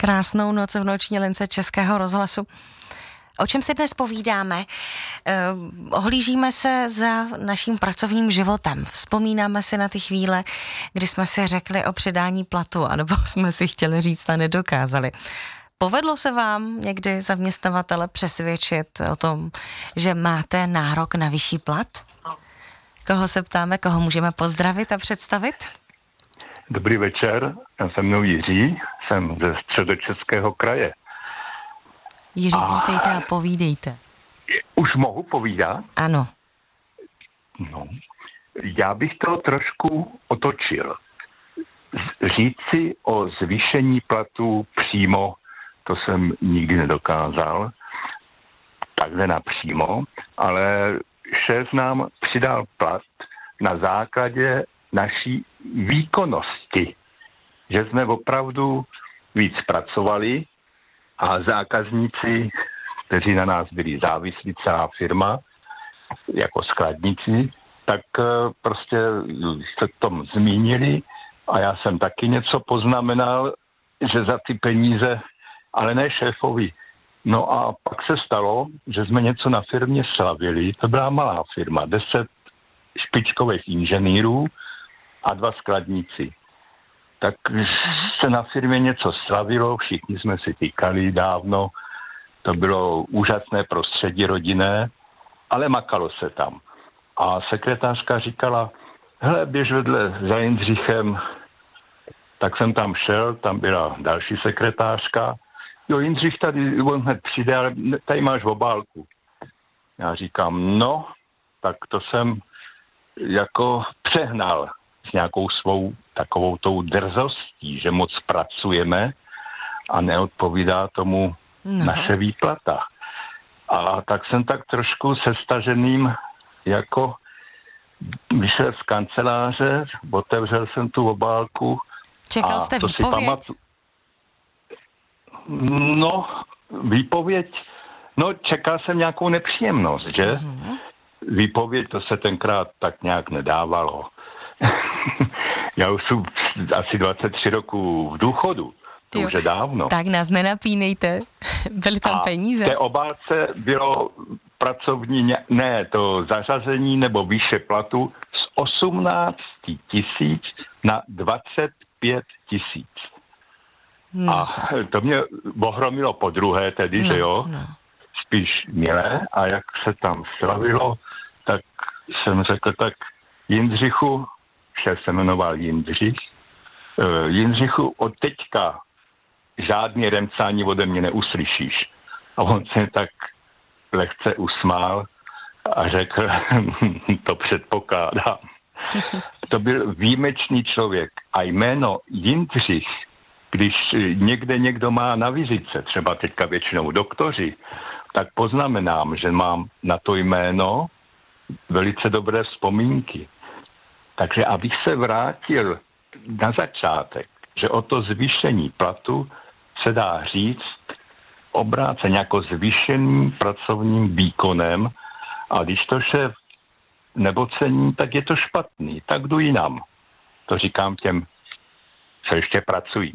Krásnou noc v noční lince Českého rozhlasu. O čem si dnes povídáme? Ohlížíme se za naším pracovním životem. Vzpomínáme si na ty chvíle, kdy jsme si řekli o přidání platu, anebo jsme si chtěli říct a nedokázali. Povedlo se vám někdy zaměstnavatele přesvědčit o tom, že máte nárok na vyšší plat? Koho se ptáme, koho můžeme pozdravit a představit? Dobrý večer, já jsem mnou Jiří, jsem ze Středočeského kraje. Jiří, vítejte a povídejte. Už mohu povídat? Ano. No, já bych to trošku otočil. Říci o zvýšení platů přímo, to jsem nikdy nedokázal, takhle napřímo, ale šéf nám přidal plat na základě naší výkonnosti, že jsme opravdu víc pracovali a zákazníci, kteří na nás byli závislí, celá firma, jako skladníci, tak prostě se tom zmínili a já jsem taky něco poznamenal, že za ty peníze, ale ne šéfovi. No a pak se stalo, že jsme něco na firmě slavili, to byla malá firma, 10 špičkových inženýrů a 2 skladníci. Tak se na firmě něco slavilo, všichni jsme si týkali dávno, to bylo úžasné prostředí rodinné, ale makalo se tam. A sekretářka říkala, hele, běž vedle za Jindřichem, tak jsem tam šel, tam byla další sekretářka, jo, Jindřich tady, on hned přijde, ale tady máš obálku. Já říkám, no, tak to jsem jako přehnal s nějakou svou takovou tou drzostí, že moc pracujeme a neodpovídá tomu naše výplata. A tak jsem tak trošku sestaženým jako vyšel z kanceláře, otevřel jsem tu obálku. Čekal jste výpověď? No, výpověď, no čekal jsem nějakou nepříjemnost, že? Uh-huh. Výpověď, to se tenkrát tak nějak nedávalo. Já už jsem asi 23 roků v důchodu, to už je dávno. Tak nás nenapínejte, byly tam peníze. V té obálce bylo pracovní, ne, to zařazení nebo výše platu z 18 000 na 25 000. No. A to mě ohromilo podruhé tedy, že jo, spíš milé. A jak se tam slavilo, tak jsem řekl, tak Jindřichu, šéf se jmenoval Jindřich, Jindřichu, od teďka žádný remcání ode mě neuslyšíš. A on se tak lehce usmál a řekl, to předpokládám. To byl výjimečný člověk. A jméno Jindřich, když někde někdo má na vizice, třeba teďka většinou doktoři, tak poznamenám, že mám na to jméno velice dobré vzpomínky. Takže abych se vrátil na začátek, že o to zvýšení platu se dá říct obráceně jako zvýšeným pracovním výkonem a když to šéf nebocení, tak je to špatný, tak jdu jinam. To říkám těm, co ještě pracují.